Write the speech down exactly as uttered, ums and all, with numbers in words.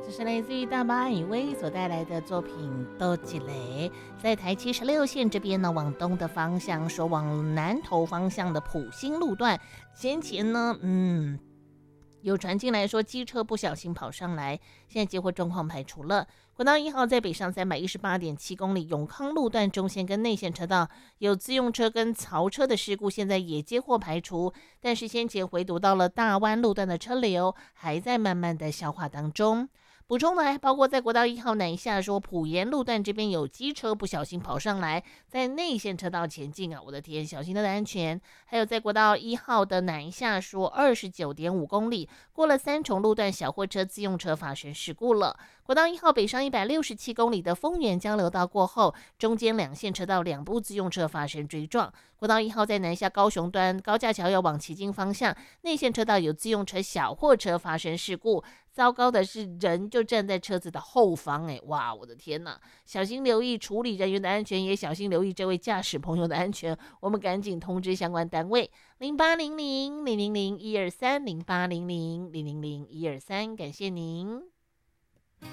这是来自于大马以威所带来的作品《都积雷》。在台七十六线这边呢，往东的方向，说往南投方向的埔心路段，先前呢，嗯。有传进来说机车不小心跑上来，现在接获状况排除了。国道一号在北上三百一十八点七公里永康路段中线跟内线车道有自用车跟槽车的事故，现在也接获排除，但是先前回堵到了大湾路段的车流还在慢慢的消化当中。补充的还包括在国道一号南下说埔盐路段这边有机车不小心跑上来，在内线车道前进啊，我的天，小心它的安全。还有在国道一号的南下说二十九点五公里过了三重路段小货车自用车发生事故了。国道一号北上一百六十七公里的丰原交流道过后，中间两线车道两部自用车发生追撞。国道一号在南下高雄端高架桥要往旗津方向，内线车道有自用车小货车发生事故。糟糕的是人就站在车子的后方，哎，哇，我的天哪！小心留意处理人员的安全，也小心留意这位驾驶朋友的安全。我们赶紧通知相关单位零八零零零零零一二三零八零零零零零一二三，感谢您。